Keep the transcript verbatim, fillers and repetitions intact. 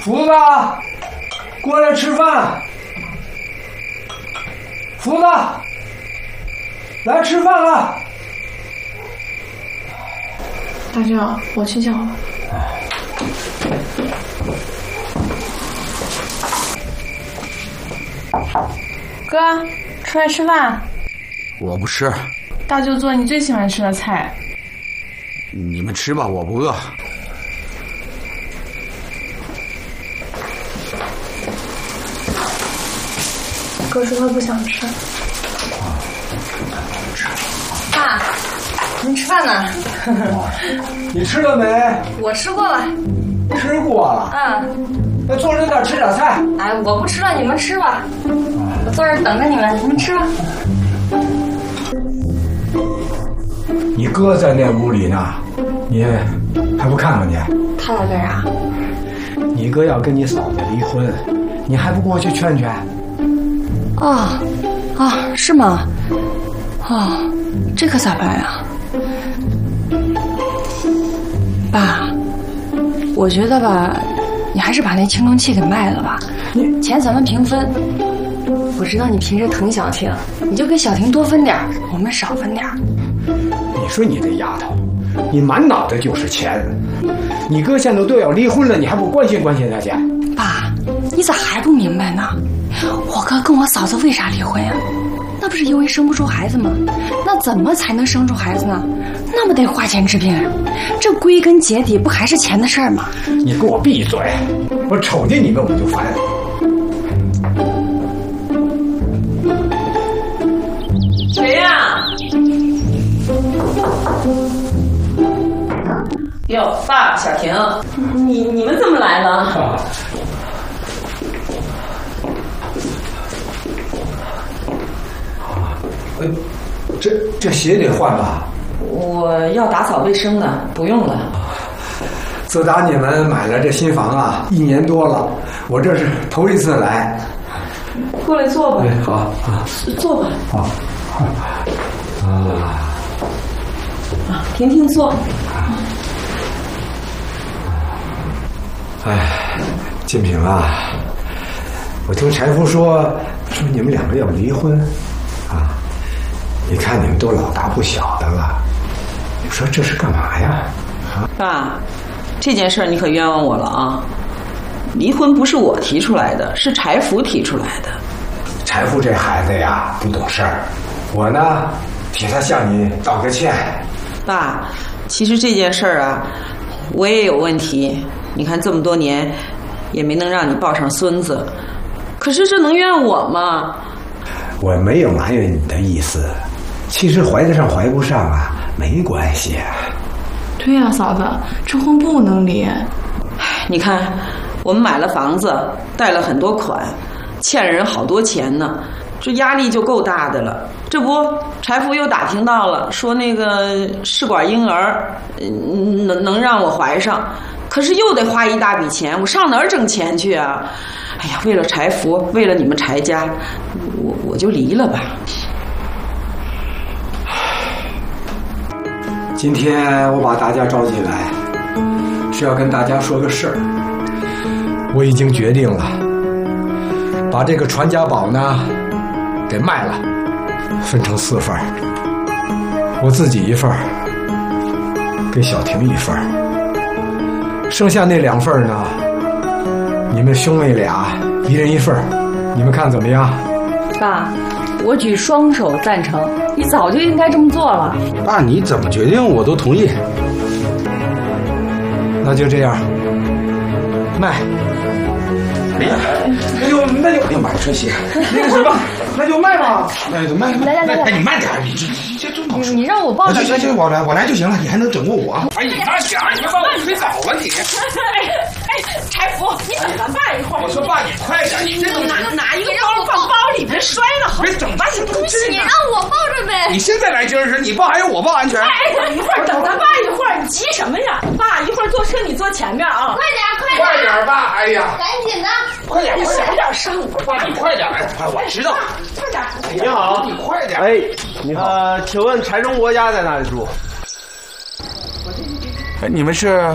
福子，过来吃饭。福子，来吃饭了。 大舅，我去叫吧。哥，出来吃饭。 我不吃。 大舅做你最喜欢吃的菜。 你们吃吧，我不饿。 哥说他不想吃。 爸，您吃饭呢？ 你吃了没？ 我吃过了。 吃过了。 嗯。 那坐着点吃点菜。 哎，我不吃了，你们吃吧。我坐这等着你们，你们吃吧。 你哥在那屋里呢，你还不看看去？ 他来干啥？ 你哥要跟你嫂子离婚，你还不过去劝劝？ 啊啊，是吗？哦，这可咋办呀？爸，我觉得吧，你还是把那青铜器给卖了吧。你钱咱们平分。我知道你平时疼小婷，你就给小婷多分点，我们少分点。 你说你这丫头，你满脑袋就是钱。你哥现在都要离婚了，你还不关心关心他去？ 爸，你咋还不明白呢？我哥跟我嫂子为啥离婚呀？那不是因为生不出孩子吗？那怎么才能生出孩子呢？那么得花钱治病，这归根结底不还是钱的事儿吗？ 你给我闭嘴！我瞅见你们我就烦。 谁呀？哟，爸，小婷，你你们怎么来了？啊呃，这这鞋得换吧？ 我要打扫卫生的，不用了。 自打你们买了这新房啊，一年多了，我这是头一次来。 过来坐吧。 哎，好啊， 坐吧。 好。啊。 啊，婷婷坐。 哎，金平啊，我听柴夫说说你们两个要离婚，啊，你看你们都老大不小的了，你说这是干嘛呀？啊， 爸，这件事你可冤枉我了啊！离婚不是我提出来的，是柴福提出来的。 柴福这孩子呀不懂事儿，我呢替他向你道个歉。 爸，其实这件事儿啊，我也有问题。你看这么多年，也没能让你抱上孙子，可是这能怨我吗？ 我没有埋怨你的意思，其实怀得上怀不上啊，没关系。 对呀、啊，嫂子，这婚不能离。 你看，我们买了房子，贷了很多款，欠人好多钱呢，这压力就够大的了。这不，柴福又打听到了，说那个试管婴儿，嗯，能能让我怀上。可是又得花一大笔钱，我上哪儿挣钱去啊？哎呀，为了柴福，为了你们柴家，我我就离了吧。 今天我把大家召集来，是要跟大家说个事儿。我已经决定了，把这个传家宝呢给卖了，分成四份儿，我自己一份儿，给小婷一份儿。剩下那两份呢，你们兄妹俩一人一份，你们看怎么样？ 爸，我举双手赞成，你早就应该这么做了。 爸，你怎么决定我都同意。 那就这样，卖。 哎呀， 那就那就哎呀妈呀，春熙， 那个什么，那就卖吧。 那就卖来来来来， 哎，你慢点，你这这这老你你让我抱着。 行行行，我来我来就行了，你还能整过我？ 哎，你慢点，你别把我推倒了你！ 哎哎，柴福，你等咱爸一会儿。 我说爸，你快点，你这东西拿拿一个包放包里边摔了，好。 别整吧，你不是你让我抱着呗。 你现在来精神，你抱还是我抱安全？ 哎，等一会儿，等咱爸一会儿，你急什么呀？爸，一会儿坐车你坐前面啊。 快点，快快点吧！哎呀， 赶紧的， 快点， 你小点声。 爸，你快点！哎，我知道。 快点！ 你好，你快点！ 哎，你好。呃，请问柴中国家在哪里住？ 你们是？